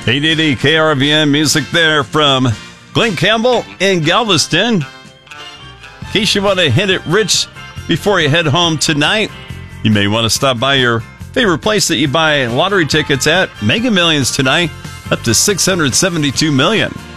880 KRVN music there from Glenn Campbell in Galveston. In case you want to hit it rich before you head home tonight, you may want to stop by your favorite place that you buy lottery tickets at. Mega Millions tonight, up to $672 million.